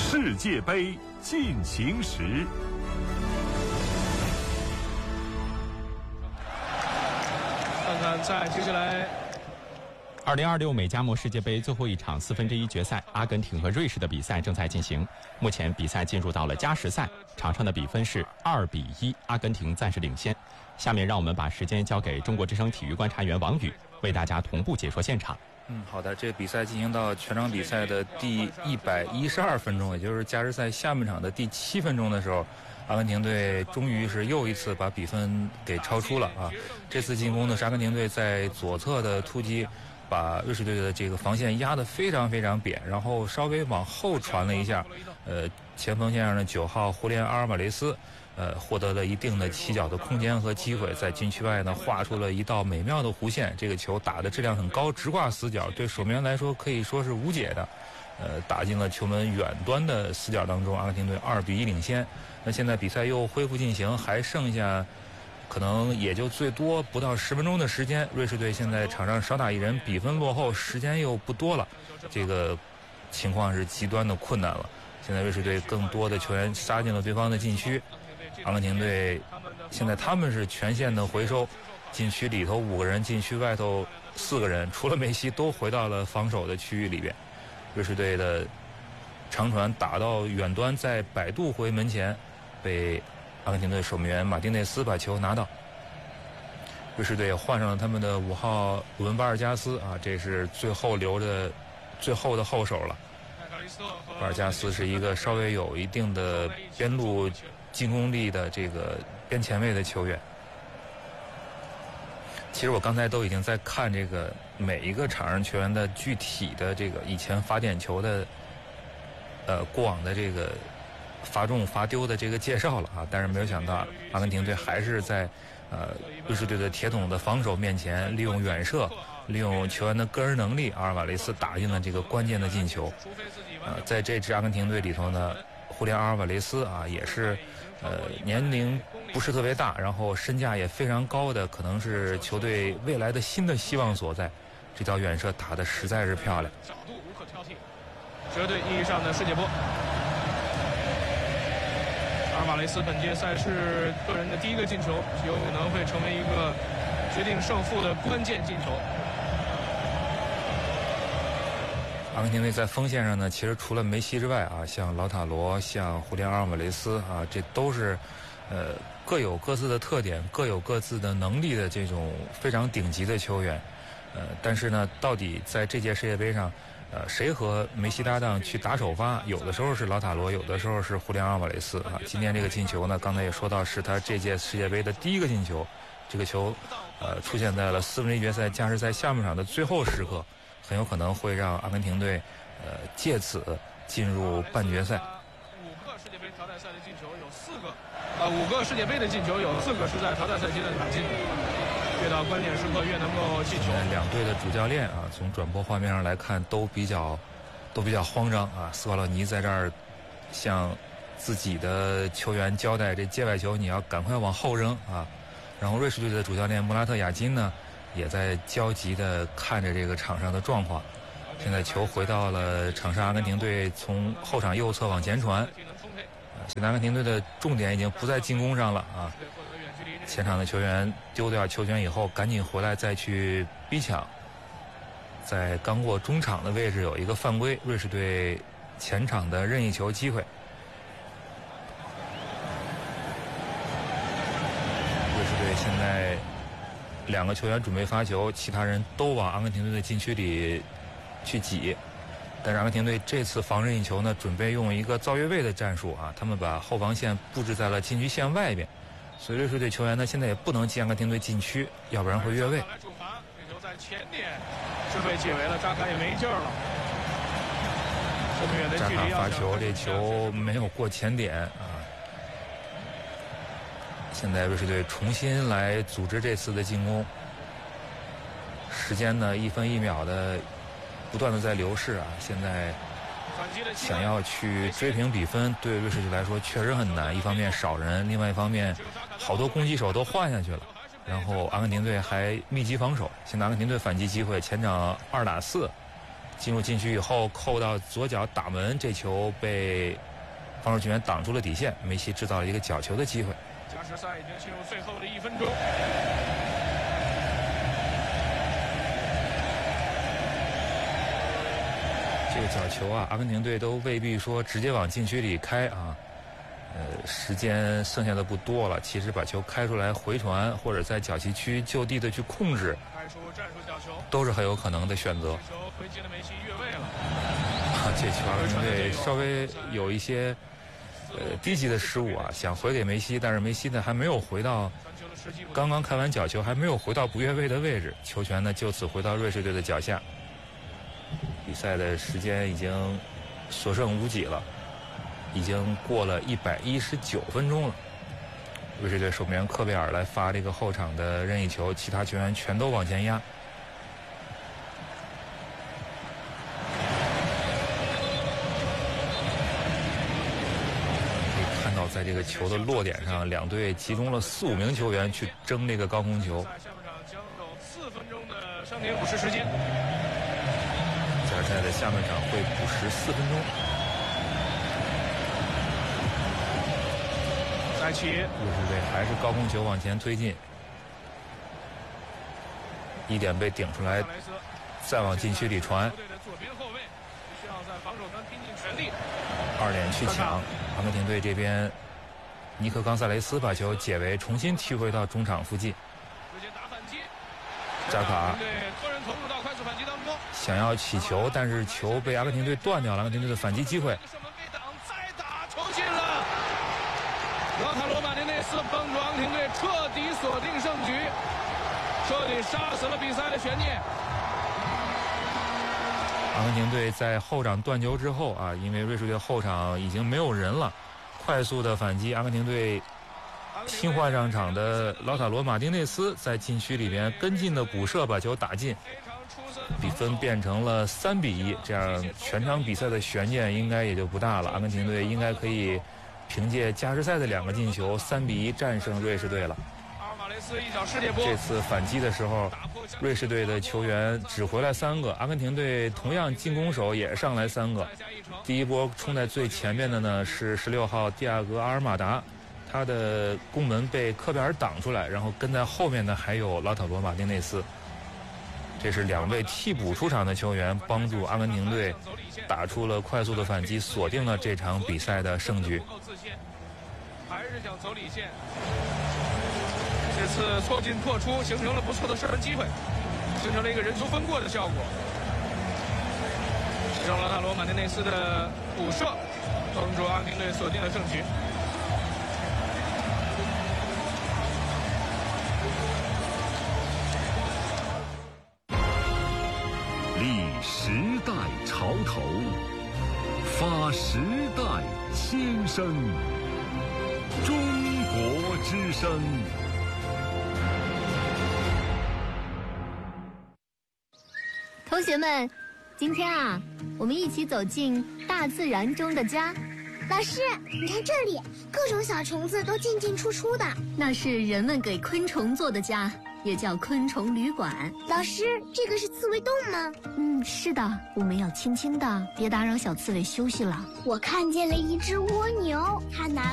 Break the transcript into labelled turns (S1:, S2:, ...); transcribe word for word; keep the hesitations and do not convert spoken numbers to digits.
S1: 世界杯进行时。
S2: 看看在接下来
S3: 二零二六美加墨世界杯最后一场四分之一决赛，阿根廷和瑞士的比赛正在进行。目前比赛进入到了加时赛，场上的比分是二比一，阿根廷暂时领先。下面让我们把时间交给中国之声体育观察员王宇，为大家同步解说现场。
S4: 嗯，好的，这个比赛进行到全场比赛的第一百一十二分钟，也就是加时赛下半场的第七分钟的时候，阿根廷队终于是又一次把比分给超出了啊！这次进攻呢，是阿根廷队在左侧的突击，把瑞士队的这个防线压得非常非常扁，然后稍微往后传了一下，呃，前锋线上的九号胡连阿尔瓦雷斯，呃，获得了一定的起脚的空间和机会，在禁区外呢画出了一道美妙的弧线。这个球打的质量很高，直挂死角，对守门员来说可以说是无解的，呃，打进了球门远端的死角当中，阿根廷队二比一领先。那现在比赛又恢复进行，还剩下可能也就最多不到十分钟的时间，瑞士队现在场上少打一人，比分落后，时间又不多了，这个情况是极端的困难了。现在瑞士队更多的球员杀进了对方的禁区，阿根廷队现在他们是全线的回收，禁区里头五个人，禁区外头四个人，除了梅西都回到了防守的区域里边。瑞士队的长传打到远端，在摆渡回门前，被阿根廷队守门员马丁内斯把球拿到。瑞士队也换上了他们的五号鲁文巴尔加斯啊，这是最后留着最后的后手了。巴尔加斯是一个稍微有一定的边路进攻力的这个边前卫的球员。其实我刚才都已经在看这个每一个场上球员的具体的这个以前罚点球的呃过往的这个罚中罚丢的这个介绍了啊，但是没有想到阿根廷队还是在呃瑞士队的铁桶的防守面前，利用远射，利用球员的个人能力，阿尔瓦雷斯打进了这个关键的进球。呃，在这支阿根廷队里头呢，胡连阿尔瓦雷斯啊也是呃年龄不是特别大，然后身价也非常高的，可能是球队未来的新的希望所在。这条远射打得实在是漂亮，
S2: 角度无可挑剔，绝对意义上的世界波。阿尔瓦雷斯本届赛事个人的第一个进球，有可能会成为一个决定胜负的关键进球。
S4: 阿根廷队在锋线上呢，其实除了梅西之外啊，像劳塔罗、像胡连阿尔瓦雷斯啊，这都是呃各有各自的特点，各有各自的能力的这种非常顶级的球员。呃，但是呢，到底在这届世界杯上，呃，谁和梅西搭档去打首发？有的时候是劳塔罗，有的时候是胡连阿尔瓦雷斯啊。今天这个进球呢，刚才也说到，是他这届世界杯的第一个进球。这个球，呃，出现在了四分之一决赛加时赛下半场的最后时刻，很有可能会让阿根廷队，呃，借此进入半决赛。
S2: 五个世界杯淘汰赛的进球有四个，呃，五个世界杯的进球有四个是在淘汰赛阶段打进的。越到关键时刻越能够进球。
S4: 两队的主教练啊，从转播画面上来看都比较都比较慌张啊。斯瓦洛尼在这儿向自己的球员交代，这界外球你要赶快往后扔啊。然后瑞士队的主教练穆拉特雅金呢，也在焦急地看着这个场上的状况。现在球回到了场上，阿根廷队从后场右侧往前传。现在阿根廷队的重点已经不在进攻上了啊。前场的球员丢掉球权以后，赶紧回来再去逼抢。在刚过中场的位置有一个犯规，瑞士队前场的任意球机会。瑞士队现在两个球员准备发球，其他人都往阿根廷队的禁区里去挤。但是阿根廷队这次防任意球呢，准备用一个造越位的战术啊，他们把后防线布置在了禁区线外边。所以瑞士队球员呢，现在也不能进阿根廷队禁区，要不然会越位。
S2: 来主罚，这球在前点是被解围了，扎卡也没劲儿了。这么远的距离，
S4: 扎卡罚球，这球没有过前点啊。现在瑞士队重新来组织这次的进攻，时间呢一分一秒的不断的在流逝啊。现在想要去追平比分，对瑞士队来说确实很难。一方面少人，另外一方面好多攻击手都换下去了，然后阿根廷队还密集防守。现在阿根廷队反击机会，前场二打四， 进入禁区以后扣到左脚打门，这球被防守球员挡住了底线，梅西制造了一个角球的机会。
S2: 加时赛已经进入最后的一分钟。
S4: 这个角球啊，阿根廷队都未必说直接往禁区里开啊，呃，时间剩下的不多了。其实把球开出来回传，或者在角旗区就地的去控制，
S2: 开出战术角球，
S4: 都是很有可能的选择。
S2: 球回击了梅西越位了。
S4: 啊，这球阿根廷队稍微有一些呃低级的失误啊，想回给梅西，但是梅西呢还没有回到刚刚开完角球，还没有回到不越位的位置，球权呢就此回到瑞士队的脚下。比赛的时间已经所剩无几了，已经过了一百一十九分钟了。瑞士队守门员科贝尔来发这个后场的任意球，其他球员全都往前压。可以看到，在这个球的落点上，两队集中了四五名球员去争这个高空球。
S2: 下半场将有四分钟的伤停补时时间。
S4: 加时赛的下半场会补时四分钟。
S2: 再起，
S4: 瑞士队还是高空球往前推进，一点被顶出来，再往禁区里传。
S2: 队的左边后卫需要在防守端拼尽全力。
S4: 二点去抢，阿根廷队这边，尼克冈萨雷斯把球解围，重新踢回到中场附近。
S2: 直接打反击。
S4: 扎卡
S2: 对，个人投入到快速反击当中。
S4: 想要起球，但是球被阿根廷队断掉了，阿根廷队的反击机会。
S2: 射门被挡，再打，球进了。老塔罗马丁内斯帮助阿根廷队彻底锁定胜局，彻底杀死了比赛的悬念。
S4: 阿根廷队在后场断球之后啊，因为瑞士队后场已经没有人了，快速的反击，阿根廷队新换上场的劳塔罗马丁内斯在禁区里面跟进的补射，把球打进，比分变成了三比一，这样全场比赛的悬念应该也就不大了。阿根廷队应该可以凭借加时赛的两个进球，三比一战胜瑞士队了。
S2: 阿尔马雷斯一脚世界波。
S4: 这次反击的时候，瑞士队的球员只回来三个，阿根廷队同样进攻手也上来三个。第一波冲在最前面的呢是十六号蒂亚戈阿尔马达，他的攻门被科贝尔挡出来，然后跟在后面的还有劳塔罗马丁内斯。这是两位替补出场的球员，帮助阿根廷队打出了快速的反击，锁定了这场比赛的胜局。
S2: 还是想走里线，这次错进错出，形成了不错的射门机会，形成了一个人球分过的效果。让劳塔罗马丁内斯的补射，帮助阿根廷队锁定了胜局。
S1: 立时代潮头，发时代先声。中国之声。
S5: 同学们，今天啊，我们一起走进大自然中的家。
S6: 老师，你看这里，各种小虫子都进进出出的。
S5: 那是人们给昆虫做的家，也叫昆虫旅馆。
S6: 老师，这个是刺猬洞吗？
S5: 嗯，是的，我们要轻轻的，别打扰小刺猬休息了。
S6: 我看见了一只蜗牛，它拿